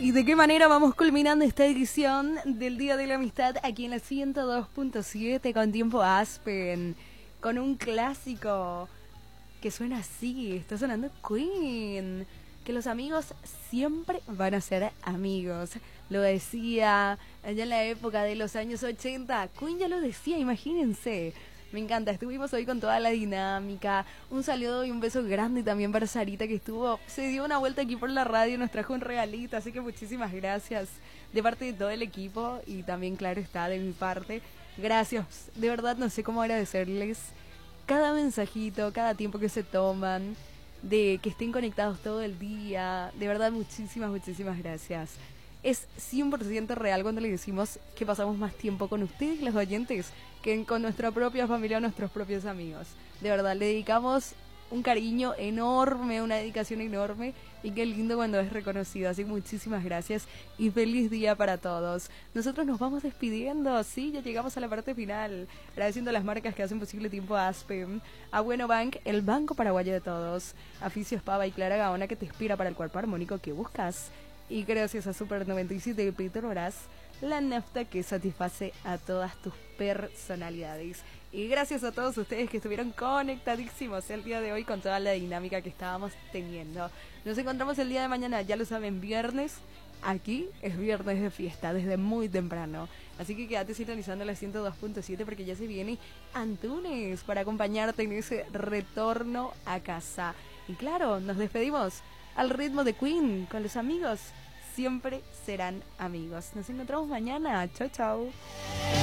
¿Y de qué manera vamos culminando esta edición del Día de la Amistad aquí en la 102.7 con Tiempo Aspen? Con un clásico que suena así, está sonando Queen. Que los amigos siempre van a ser amigos. Lo decía allá en la época de los años 80. Queen ya lo decía, imagínense. Me encanta, estuvimos hoy con toda la dinámica. Un saludo y un beso grande también para Sarita que se dio una vuelta aquí por la radio y nos trajo un regalito, así que muchísimas gracias de parte de todo el equipo y también, claro está, de mi parte. Gracias, de verdad no sé cómo agradecerles cada mensajito, cada tiempo que se toman, de que estén conectados todo el día. De verdad, muchísimas gracias. Es 100% real cuando le decimos que pasamos más tiempo con ustedes, los oyentes, que con nuestra propia familia o nuestros propios amigos. De verdad, le dedicamos un cariño enorme, una dedicación enorme, y qué lindo cuando es reconocido. Así que muchísimas gracias y feliz día para todos. Nosotros nos vamos despidiendo, sí, ya llegamos a la parte final, agradeciendo a las marcas que hacen posible Tiempo Aspen, a Bueno Bank, el banco paraguayo de todos, a Fisios Pava y Clara Gaona, que te inspira para el cuerpo armónico que buscas, y gracias a Super 97 y Petrobras, la nafta que satisface a todas tus personalidades. Y gracias a todos ustedes que estuvieron conectadísimos el día de hoy con toda la dinámica que estábamos teniendo. Nos encontramos el día de mañana, ya lo saben, viernes. Aquí es viernes de fiesta, desde muy temprano. Así que quédate sintonizando la 102.7 porque ya se viene Antunes para acompañarte en ese retorno a casa. Y claro, nos despedimos al ritmo de Queen con los amigos. Siempre serán amigos. Nos encontramos mañana. Chau, chau.